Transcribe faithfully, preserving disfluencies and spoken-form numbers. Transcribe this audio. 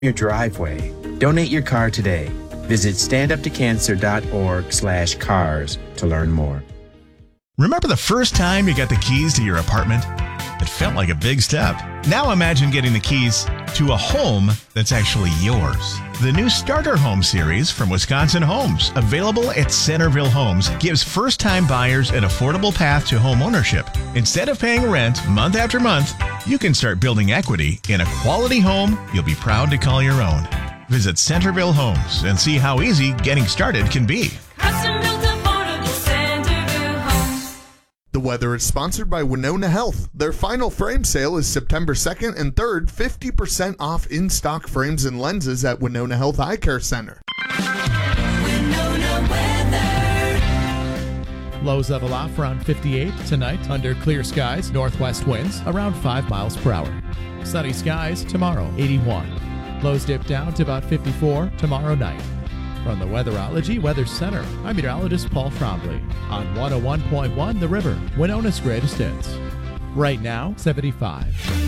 your driveway. Donate your car today. Visit standuptocancer.org slash cars to learn more. Remember the first time you got the keys to your apartment? It felt like a big step. Now imagine getting the keys to a home that's actually yours. The new Starter Home series from Wisconsin Homes, available at Centerville Homes, gives first-time buyers an affordable path to home ownership. Instead of paying rent month after month, you can start building equity in a quality home you'll be proud to call your own. Visit Centerville Homes and see how easy getting started can be. The weather is sponsored by Winona Health. Their final frame sale is September second and third, fifty percent off in-stock frames and lenses at Winona Health Eye Care Center. Winona weather. Lows level off around fifty-eight tonight under clear skies, northwest winds around five miles per hour. Sunny skies tomorrow, eighty-one. Lows dip down to about fifty-four tomorrow night. From the Weatherology Weather Center, I'm meteorologist Paul Trombley on one oh one point one The River, Winona's greatest hits. Right now, seventy-five.